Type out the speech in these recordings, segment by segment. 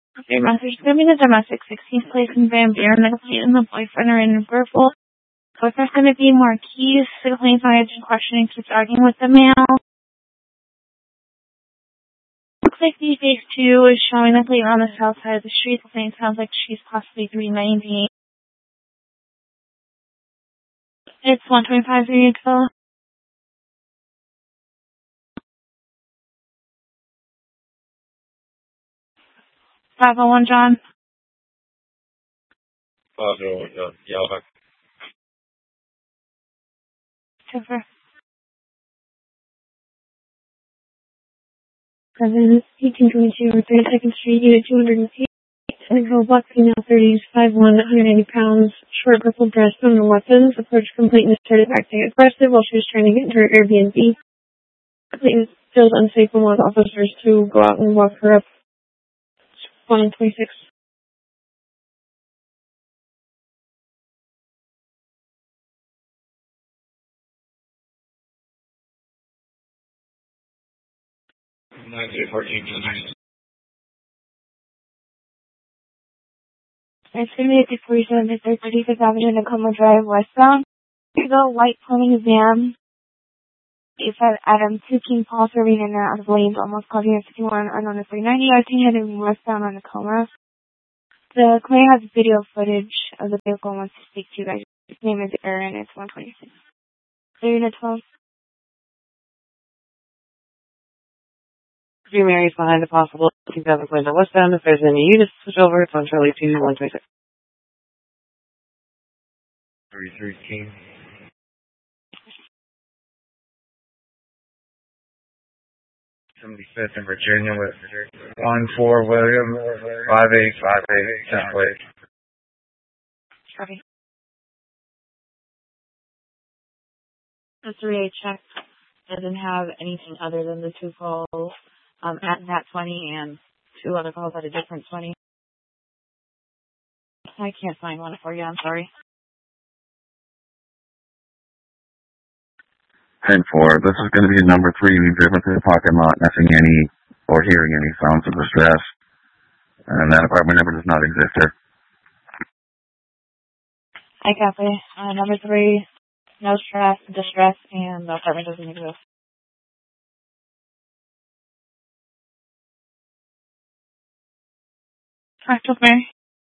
Your message is going to be the domestic 16th place in Van Buren. The complaint and the boyfriend are in verbal. So if there's going to be more keys, the complaint's not answering question and keeps arguing with the male. Looks like the face 2 is showing the plate on the south side of the street. The complaint sounds like she's possibly 390. It's 125 Reedville. 501 John. 501 John. Yeah, okay. Jennifer. President 1822 or 32nd Street, Unit 208. Technical black female 30s, 5'1", 180 pounds, short purple dress, no weapons. Approached complainant and started acting aggressive while she was trying to get into her Airbnb. Complainant feels unsafe and wants officers to go out and walk her up. 126. It's going to be at 47 to 35th Avenue, Tacoma Drive, westbound. The white pony van. It's at Adam 2 King Paul serving in and out of lanes, almost causing a 51 unknown to 390. I think heading westbound on Tacoma. The client has video footage of the vehicle and wants to speak to you guys. His name is Aaron. It's 126. 3 to 12. Three Marys behind the possible 2000 Window westbound. If there's any units to switch over, it's on Charlie 2, 126. 33 King. 75th in Virginia with 1-4 William, 5858, 10 plate. Copy. The 3A check doesn't have anything other than the 2 calls at that 20 and 2 other calls at a different 20. I can't find one for you, I'm sorry. 10-4. This is going to be number 3. We've driven through the parking lot, nothing any or hearing any sounds of distress. And that apartment number does not exist here. I copy. Number 3, no distress, and the apartment doesn't exist. Correct with Mary.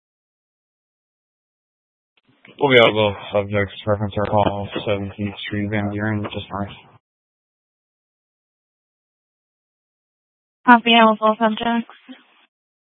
We'll be able to subjects reference our call, 17th Street, Van Buren, just north. Copy, I will both subjects.